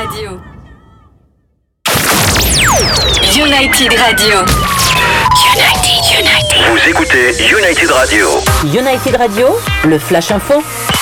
Radio. United Radio. United. Vous écoutez United Radio. United Radio, le Flash Info.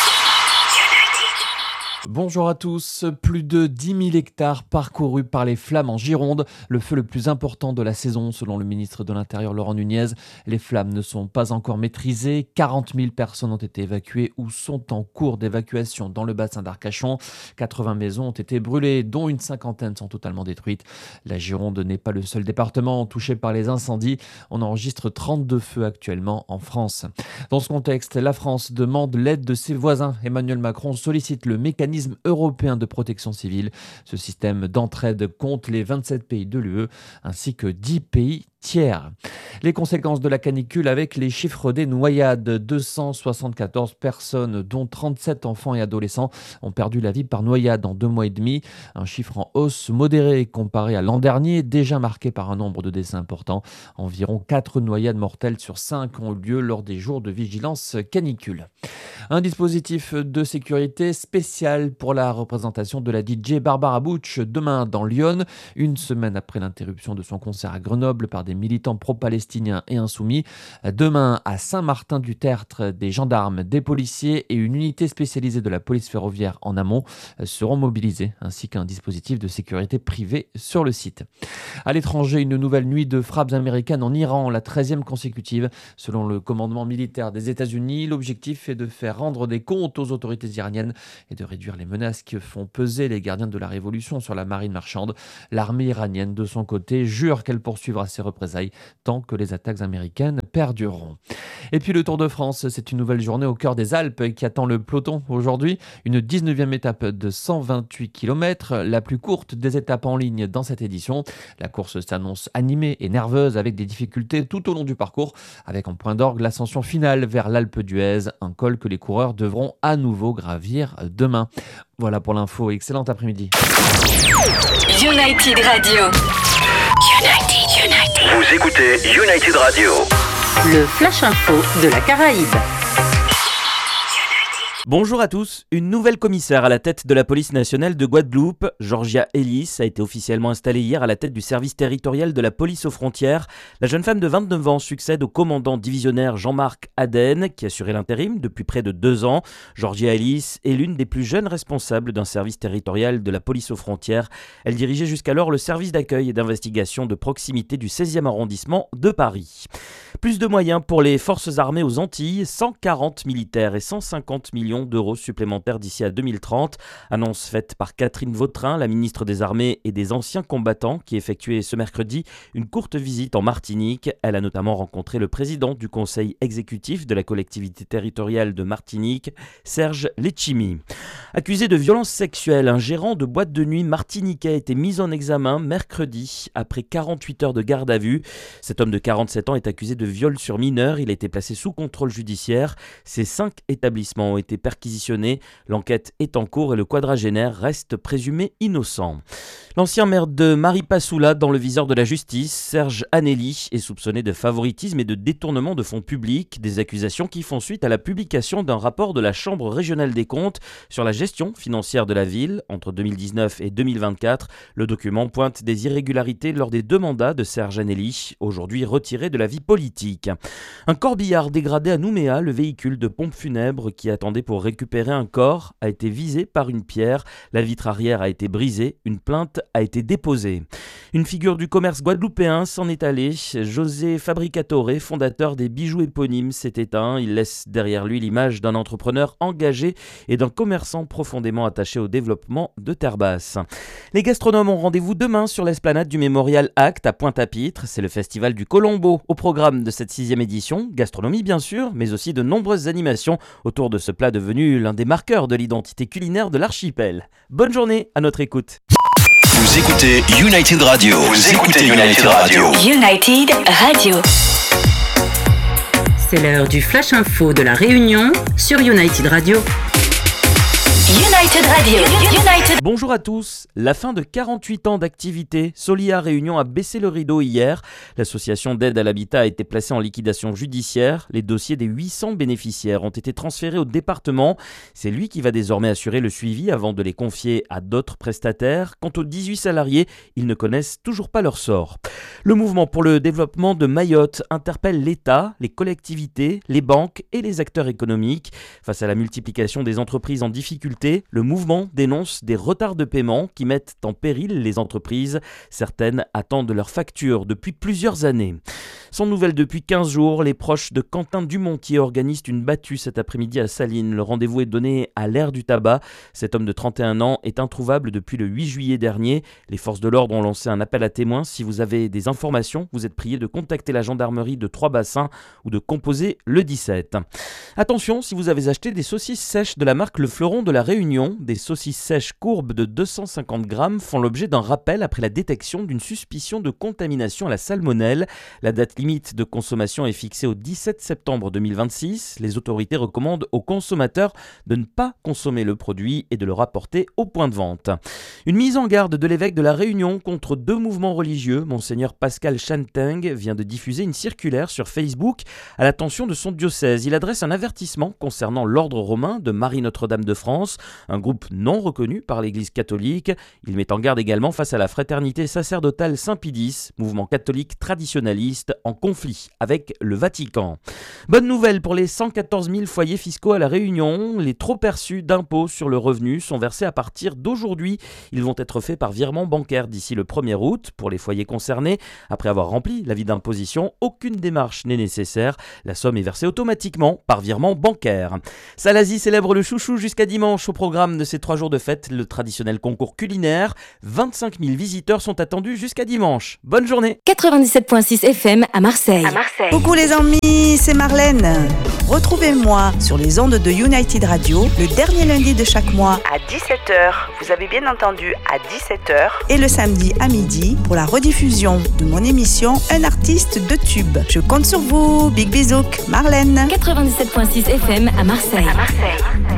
Bonjour à tous. Plus de 10 000 hectares parcourus par les flammes en Gironde. Le feu le plus important de la saison, selon le ministre de l'Intérieur Laurent Nunez. Les flammes ne sont pas encore maîtrisées. 40 000 personnes ont été évacuées ou sont en cours d'évacuation dans le bassin d'Arcachon. 80 maisons ont été brûlées, dont une cinquantaine sont totalement détruites. La Gironde n'est pas le seul département touché par les incendies. On enregistre 32 feux actuellement en France. Dans ce contexte, la France demande l'aide de ses voisins. Emmanuel Macron sollicite le mécanisme européen de protection civile. Ce système d'entraide compte les 27 pays de l'UE ainsi que 10 pays tiers. Les conséquences de la canicule avec les chiffres des noyades. 274 personnes, dont 37 enfants et adolescents, ont perdu la vie par noyade en 2 mois et demi. Un chiffre en hausse modérée comparé à l'an dernier, déjà marqué par un nombre de décès important. Environ 4 noyades mortelles sur 5 ont eu lieu lors des jours de vigilance canicule. Un dispositif de sécurité spécial pour la représentation de la DJ Barbara Butch demain dans Lyon, une semaine après l'interruption de son concert à Grenoble par des militants pro-palestiniens et insoumis. Demain, à Saint-Martin-du-Tertre, des gendarmes, des policiers et une unité spécialisée de la police ferroviaire en amont seront mobilisés, ainsi qu'un dispositif de sécurité privé sur le site. À l'étranger, une nouvelle nuit de frappes américaines en Iran, la 13e consécutive. Selon le commandement militaire des États-Unis, l'objectif est de faire rendre des comptes aux autorités iraniennes et de réduire les menaces que font peser les gardiens de la révolution sur la marine marchande. L'armée iranienne, de son côté, jure qu'elle poursuivra ses représailles tant que les attaques américaines perdureront. Et puis le Tour de France, c'est une nouvelle journée au cœur des Alpes qui attend le peloton aujourd'hui. Une 19e étape de 128 km, la plus courte des étapes en ligne dans cette édition. La course s'annonce animée et nerveuse avec des difficultés tout au long du parcours, avec en point d'orgue l'ascension finale vers l'Alpe d'Huez, un col que les coureurs devront à nouveau gravir demain. Voilà pour l'info, excellent après-midi. United Radio. Vous écoutez United Radio. Le Flash Info de la Caraïbe. Bonjour à tous. Une nouvelle commissaire à la tête de la police nationale de Guadeloupe, Georgia Ellis, a été officiellement installée hier à la tête du service territorial de la police aux frontières. La jeune femme de 29 ans succède au commandant divisionnaire Jean-Marc Aden, qui assurait l'intérim depuis près de 2 ans. Georgia Ellis est l'une des plus jeunes responsables d'un service territorial de la police aux frontières. Elle dirigeait jusqu'alors le service d'accueil et d'investigation de proximité du 16e arrondissement de Paris. Plus de moyens pour les forces armées aux Antilles, 140 militaires et 150 millions d'euros supplémentaires d'ici à 2030. Annonce faite par Catherine Vautrin, la ministre des Armées et des Anciens Combattants, qui effectuait ce mercredi une courte visite en Martinique. Elle a notamment rencontré le président du conseil exécutif de la collectivité territoriale de Martinique, Serge Letchimy. Accusé de violences sexuelles, un gérant de boîte de nuit martiniquais a été mis en examen mercredi après 48 heures de garde à vue. Cet homme de 47 ans est accusé de viol sur mineur. Il a été placé sous contrôle judiciaire. Ces 5 établissements ont été perquisitionnés. L'enquête est en cours et le quadragénaire reste présumé innocent. L'ancien maire de Maripasoula, dans le viseur de la justice, Serge Anneli, est soupçonné de favoritisme et de détournement de fonds publics, des accusations qui font suite à la publication d'un rapport de la Chambre régionale des comptes sur la gestion financière de la ville entre 2019 et 2024. Le document pointe des irrégularités lors des 2 mandats de Serge Anneli, aujourd'hui retiré de la vie politique. Un corbillard dégradé à Nouméa, le véhicule de pompe funèbre qui attendait pour récupérer un corps, a été visé par une pierre. La vitre arrière a été brisée. Une plainte a été déposée. Une figure du commerce guadeloupéen s'en est allé. José Fabricatore, fondateur des bijoux éponymes, s'est éteint. Il laisse derrière lui l'image d'un entrepreneur engagé et d'un commerçant profondément attaché au développement de Terre-Basse. Les gastronomes ont rendez-vous demain sur l'esplanade du Mémorial Act à Pointe-à-Pitre. C'est le festival du Colombo. Au programme de cette 6e édition, gastronomie bien sûr, mais aussi de nombreuses animations autour de ce plat devenu l'un des marqueurs de l'identité culinaire de l'archipel. Bonne journée à notre écoute. Vous écoutez United Radio. Vous écoutez United Radio. United Radio. C'est l'heure du Flash Info de la Réunion sur United Radio. United Radio. United. Bonjour à tous. La fin de 48 ans d'activité, Solia Réunion a baissé le rideau hier. L'association d'aide à l'habitat a été placée en liquidation judiciaire. Les dossiers des 800 bénéficiaires ont été transférés au département. C'est lui qui va désormais assurer le suivi avant de les confier à d'autres prestataires. Quant aux 18 salariés, ils ne connaissent toujours pas leur sort. Le mouvement pour le développement de Mayotte interpelle l'État, les collectivités, les banques et les acteurs économiques. Face à la multiplication des entreprises en difficulté, le mouvement dénonce des retards de paiement qui mettent en péril les entreprises. Certaines attendent leurs factures depuis plusieurs années. Sans nouvelles depuis 15 jours, les proches de Quentin Dumontier organisent une battue cet après-midi à Salines. Le rendez-vous est donné à l'ère du tabac. Cet homme de 31 ans est introuvable depuis le 8 juillet dernier. Les forces de l'ordre ont lancé un appel à témoins. Si vous avez des informations, vous êtes prié de contacter la gendarmerie de Trois-Bassins ou de composer le 17. Attention, si vous avez acheté des saucisses sèches de la marque Le Fleuron de la Réunion, des saucisses sèches courbes de 250 grammes font l'objet d'un rappel après la détection d'une suspicion de contamination à la salmonelle. La date limite de consommation est fixée au 17 septembre 2026. Les autorités recommandent aux consommateurs de ne pas consommer le produit et de le rapporter au point de vente. Une mise en garde de l'évêque de la Réunion contre deux mouvements religieux. Monseigneur Pascal Chanteng vient de diffuser une circulaire sur Facebook à l'attention de son diocèse. Il adresse un avertissement concernant l'ordre romain de Marie-Notre-Dame de France, un groupe non reconnu par l'Église catholique. Il met en garde également face à la fraternité sacerdotale Saint-Pidis, mouvement catholique traditionnaliste en conflit avec le Vatican. Bonne nouvelle pour les 114 000 foyers fiscaux à La Réunion. Les trop perçus d'impôts sur le revenu sont versés à partir d'aujourd'hui. Ils vont être faits par virement bancaire d'ici le 1er août. Pour les foyers concernés, après avoir rempli l'avis d'imposition, aucune démarche n'est nécessaire. La somme est versée automatiquement par virement bancaire. Salazie célèbre le chouchou jusqu'à dimanche. Au programme de ces 3 jours de fête, le traditionnel concours culinaire. 25 000 visiteurs sont attendus jusqu'à dimanche. Bonne journée. 97.6 FM à Marseille. Coucou les amis, c'est Marlène. Retrouvez-moi sur les ondes de United Radio le dernier lundi de chaque mois à 17h. Vous avez bien entendu, à 17h. Et le samedi à midi pour la rediffusion de mon émission Un artiste de tube. Je compte sur vous. Big bisous, Marlène. 97.6 FM à Marseille.